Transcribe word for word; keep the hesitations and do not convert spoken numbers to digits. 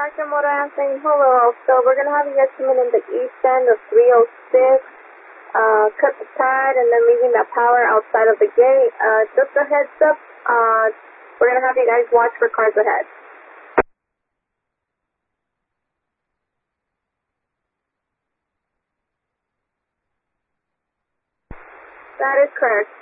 Hashimoto answering. Hello. So we're going to have you guys come in in the east end of three oh six. Uh, cut the tide and then leaving that power outside of the gate. Uh, just a heads up. Uh, we're going to have you guys watch for cars ahead. That is correct.